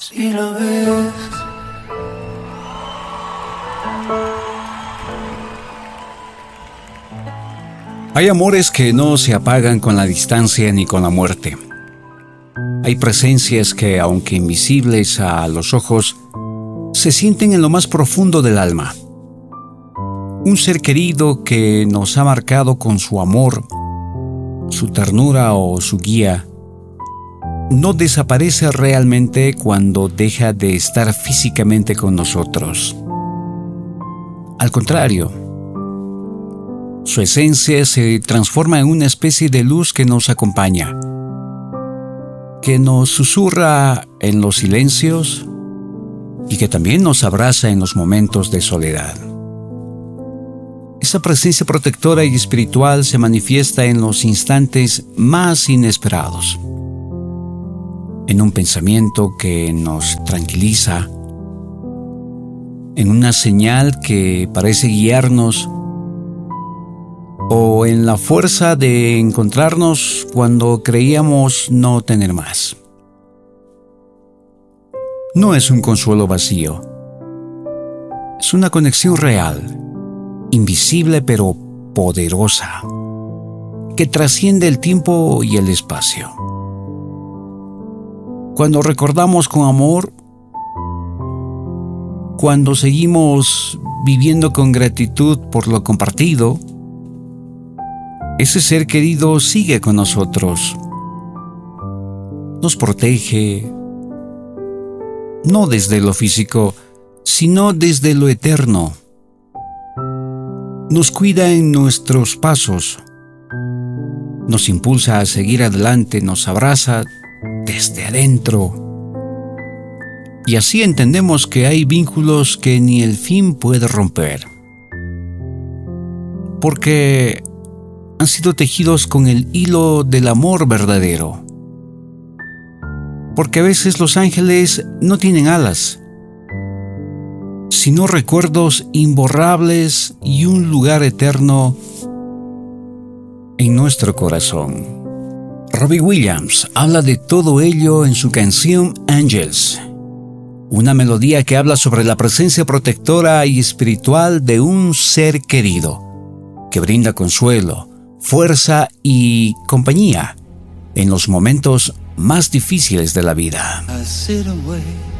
Si lo ves. Hay amores que no se apagan con la distancia ni con la muerte. Hay presencias que, aunque invisibles a los ojos, se sienten en lo más profundo del alma. Un ser querido que nos ha marcado con su amor, su ternura o su guía, no desaparece realmente cuando deja de estar físicamente con nosotros. Al contrario, su esencia se transforma en una especie de luz que nos acompaña, que nos susurra en los silencios y que también nos abraza en los momentos de soledad. Esa presencia protectora y espiritual se manifiesta en los instantes más inesperados, en un pensamiento que nos tranquiliza, en una señal que parece guiarnos, o en la fuerza de encontrarnos cuando creíamos no tener más. No es un consuelo vacío. Es una conexión real, invisible pero poderosa, que trasciende el tiempo y el espacio. Cuando recordamos con amor, cuando seguimos viviendo con gratitud por lo compartido, ese ser querido sigue con nosotros. Nos protege, no desde lo físico, sino desde lo eterno. Nos cuida en nuestros pasos, nos impulsa a seguir adelante, nos abraza desde adentro. Y así entendemos que hay vínculos que ni el fin puede romper, porque han sido tejidos con el hilo del amor verdadero. Porque a veces los ángeles no tienen alas, sino recuerdos imborrables y un lugar eterno en nuestro corazón. Robbie Williams habla de todo ello en su canción Angels, una melodía que habla sobre la presencia protectora y espiritual de un ser querido, que brinda consuelo, fuerza y compañía en los momentos más difíciles de la vida. I sit away